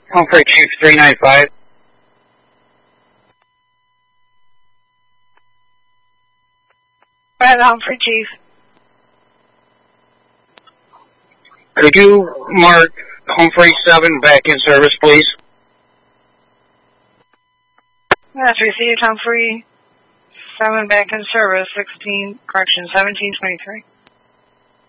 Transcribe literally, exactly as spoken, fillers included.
Humphrey Chief three nine five. Red Humphrey Chief. Could you mark Humphrey seven back in service, please? That's received, Humphrey seven back in service, sixteen, correction, seventeen twenty-three.